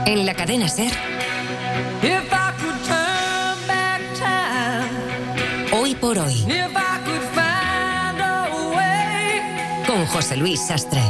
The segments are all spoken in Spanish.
En la cadena SER. Hoy por hoy. Con José Luis Sastre.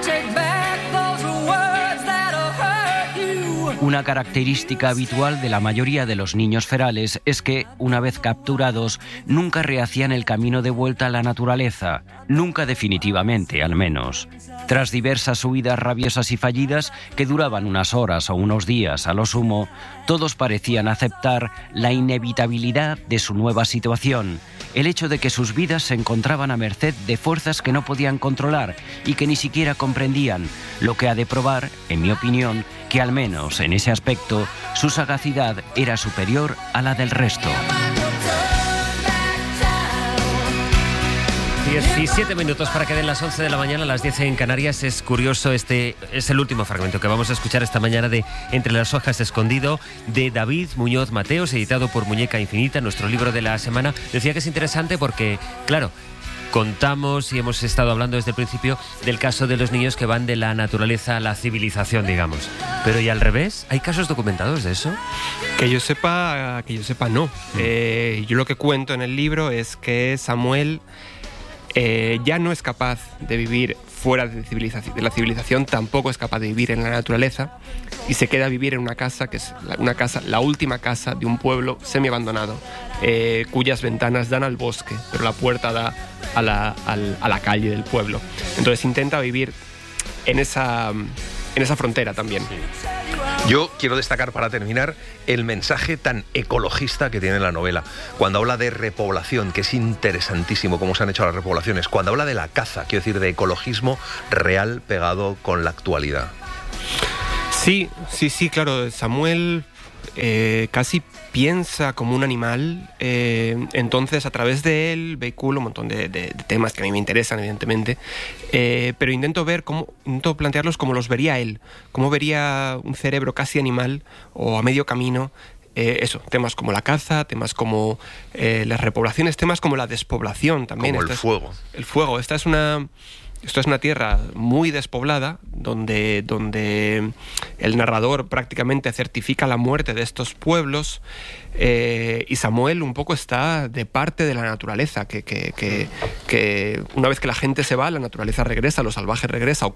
Una característica habitual de la mayoría de los niños ferales es que, una vez capturados, nunca rehacían el camino de vuelta a la naturaleza, nunca definitivamente, al menos. Tras diversas huidas rabiosas y fallidas, que duraban unas horas o unos días a lo sumo, todos parecían aceptar la inevitabilidad de su nueva situación, el hecho de que sus vidas se encontraban a merced de fuerzas que no podían controlar y que ni siquiera comprendían, lo que ha de probar, en mi opinión, que al menos en ese aspecto su sagacidad era superior a la del resto. 17 minutos para que den las 11 de la mañana, las 10 en Canarias. Es curioso, este es el último fragmento que vamos a escuchar esta mañana de Entre las hojas escondido, de David Muñoz Mateos, editado por Muñeca Infinita, nuestro libro de la semana. Decía que es interesante porque, claro, contamos y hemos estado hablando desde el principio del caso de los niños que van de la naturaleza a la civilización, digamos. Pero ¿y al revés? ¿Hay casos documentados de eso? Que yo sepa no. Yo lo que cuento en el libro es que Samuel ya no es capaz de vivir fuera de la civilización, tampoco es capaz de vivir en la naturaleza y se queda a vivir en una casa que es la última casa de un pueblo semi-abandonado, cuyas ventanas dan al bosque, pero la puerta da a la calle del pueblo. Entonces intenta vivir en esa frontera también. Yo quiero destacar, para terminar, el mensaje tan ecologista que tiene la novela. Cuando habla de repoblación, que es interesantísimo cómo se han hecho las repoblaciones. Cuando habla de la caza, quiero decir, de ecologismo real pegado con la actualidad. Sí, claro. Samuel casi piensa como un animal, entonces a través de él vehiculo un montón de temas que a mí me interesan, evidentemente, pero intento plantearlos como los vería él, cómo vería un cerebro casi animal o a medio camino. Temas como la caza, temas como las repoblaciones, temas como la despoblación también. Como el fuego. El fuego. Esto es una tierra muy despoblada, donde el narrador prácticamente certifica la muerte de estos pueblos, y Samuel un poco está de parte de la naturaleza, que una vez que la gente se va, la naturaleza regresa, lo salvaje regresa,